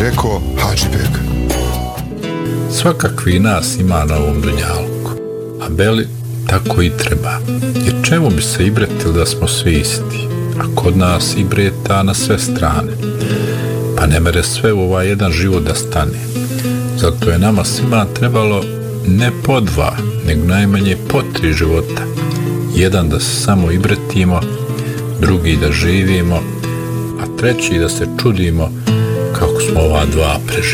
rekao Hadžibek. Svakakvi nas ima na ovom dunjalku, a beli tako i treba. Jer čemu bi se ibretili da smo svi isti, a kod nas ibreta na sve strane, pa ne mere sve u ovaj jedan život da stane. Zato je nama svima trebalo ne po 2, nego najmanje po 3 života. Jedan da se samo ibretimo, drugi da živimo, a treći da se čudimo kako smo ova 2 preživjeli.